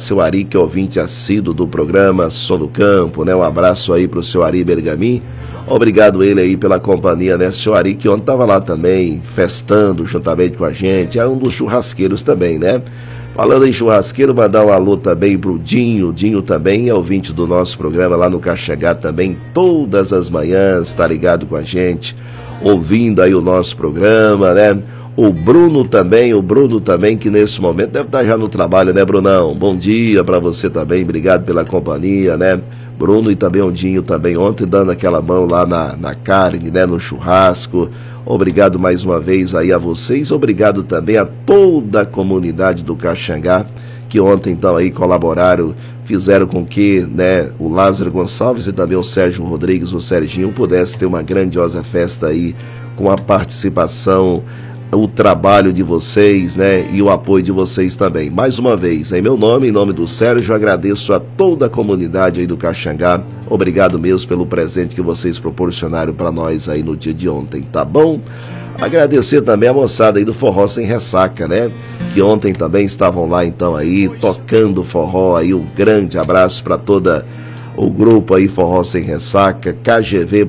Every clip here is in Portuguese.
seu Ari, que é ouvinte assíduo do programa Som do Campo, né? Um abraço aí pro seu Ari Bergamin. Obrigado ele aí pela companhia, né? Seu Ari, que ontem estava lá também, festando juntamente com a gente. É um dos churrasqueiros também, né? Falando em churrasqueiro, mandar um alô também pro Dinho. Dinho também é ouvinte do nosso programa lá no Caxangá também, todas as manhãs, tá ligado com a gente, ouvindo aí o nosso programa, né? O Bruno também, que nesse momento deve estar já no trabalho, né, Brunão? Bom dia para você também, obrigado pela companhia, né? Bruno e também o Dinho também, ontem dando aquela mão lá na carne, né, no churrasco. Obrigado mais uma vez aí a vocês, obrigado também a toda a comunidade do Caxangá, que ontem então aí colaboraram, fizeram com que, né, o Lázaro Gonçalves e também o Sérgio Rodrigues, o Serginho, pudesse ter uma grandiosa festa aí, com a participação, o trabalho de vocês, né, e o apoio de vocês também. Mais uma vez, em meu nome, em nome do Sérgio, agradeço a toda a comunidade aí do Caxangá. Obrigado mesmo pelo presente que vocês proporcionaram para nós aí no dia de ontem, tá bom? Agradecer também a moçada aí do Forró Sem Ressaca, né, que ontem também estavam lá então aí, tocando forró aí. Um grande abraço para toda o grupo aí Forró Sem Ressaca, KGV,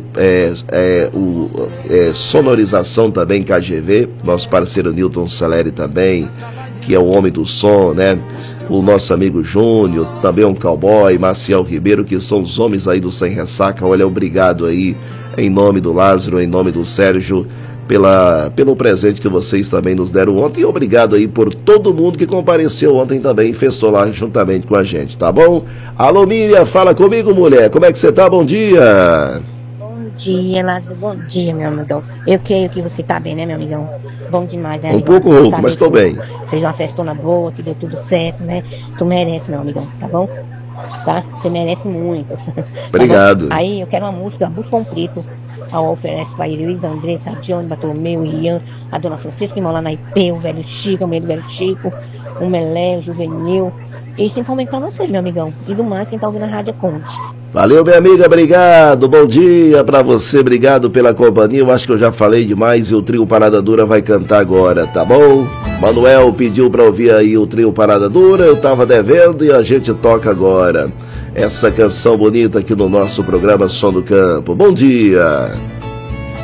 Sonorização também, KGV, nosso parceiro Newton Celeri também, que é o homem do som, né? O nosso amigo Júnior, também um cowboy, Maciel Ribeiro, que são os homens aí do Sem Ressaca. Olha, obrigado aí, em nome do Lázaro, em nome do Sérgio, pelo presente que vocês também nos deram ontem, e obrigado aí por todo mundo que compareceu ontem também, festou lá juntamente com a gente, tá bom? Alô, Miriam, fala comigo, mulher, como é que você tá? Bom dia! Bom dia, Lázaro, bom dia, meu amigão. Eu creio que você tá bem, né, meu amigão? Bom demais, né, amigão? Um pouco rouco, mas tô bem. Fez uma festona boa, que deu tudo certo, né? Tu merece, meu amigão, tá bom? Tá? Você merece muito. Obrigado. Tá, aí eu quero uma música, Busca um Preto. Ao oferece para Luiz, Andressa, Johnny, Bartolomeu, Ian, a dona Francisca, irmão lá na IP, o velho Chico, o meio do velho Chico, o Melé, o Juvenil. E sem comentar você, meu amigão. E do mais, quem tá ouvindo a Rádio Conte. Valeu, minha amiga, obrigado, bom dia pra você, obrigado pela companhia. Eu acho que eu já falei demais e o trio Parada Dura vai cantar agora, tá bom? Manuel pediu pra ouvir aí o trio Parada Dura, eu tava devendo e a gente toca agora essa canção bonita aqui no nosso programa Som do Campo. Bom dia!